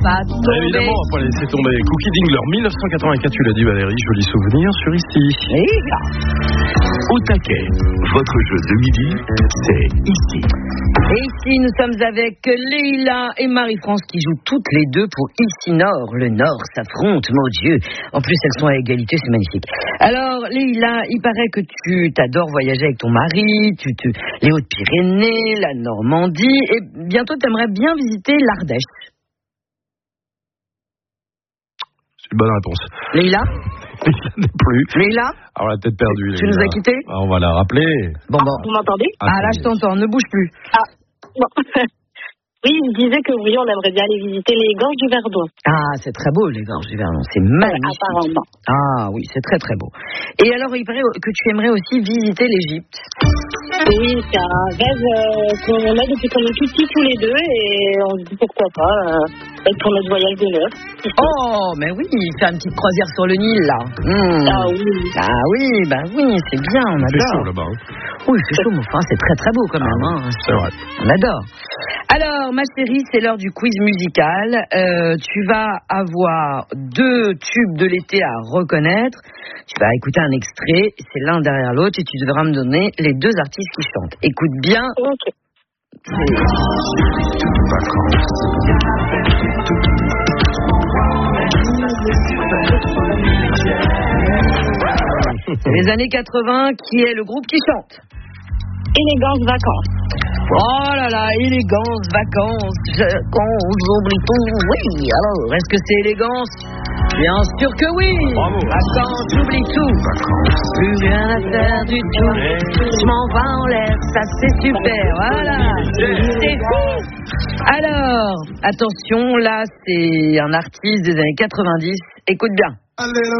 pas tomber. Évidemment, on va pas laisser tomber. Cookie Dingler, 1984, tu l'as dit Valérie, joli souvenir sur ici. Au taquet, votre jeu de midi, c'est ici. Et ici, nous sommes avec Leïla et Marie-France qui jouent toutes les deux pour Ici Nord. Le Nord s'affronte, mon Dieu. En plus, elles sont à égalité, c'est magnifique. Alors, Leïla, il paraît que tu t'adores voyager avec ton mari, les Hautes-Pyrénées, la Normandie, et bientôt, tu aimerais bien visiter l'Ardèche. C'est une bonne réponse. Leïla n'est plus. Leïla Alors, la tête perdue. Tu nous as quittés? On va la rappeler. Bon. Vous m'entendez? Là, je t'entends. Ne bouge plus. Bon. Oui, je disais que oui, on aimerait bien aller visiter les gorges du Verdon. Ah, c'est très beau, les gorges du Verdon. C'est magnifique. Apparemment. Ah oui, c'est très très beau. Et alors, il paraît que tu aimerais aussi visiter l'Égypte. Oui, c'est un rêve qu'on a depuis qu'on est tout petits tous les deux et on se dit pourquoi pas pour notre voyage de noces. Oh, mais oui, faire une petite croisière sur le Nil, là. Ah oui. Ah oui, oui, c'est bien, on Il fait adore. chaud là-bas. Oui, il fait chaud, mais enfin, c'est très très beau quand même. Hein. C'est vrai. On adore. Alors, ma chérie, c'est l'heure du quiz musical. Tu vas avoir 2 tubes de l'été à reconnaître. Tu vas écouter un extrait, c'est l'un derrière l'autre, et tu devras me donner les 2 artistes qui chantent. Écoute bien. Ok. C'est les années 80, qui est le groupe qui chante? Élégance vacances. Oh là là, élégance, vacances, j'oublie tout. Oui, alors, est-ce que c'est élégance? Bien sûr que oui. Bravo. Vacances, j'oublie tout. Plus rien à faire du tout. Je m'en vais en l'air, ça c'est super. Voilà, c'est fou. Alors, attention, là c'est un artiste des années 90. Écoute bien. A little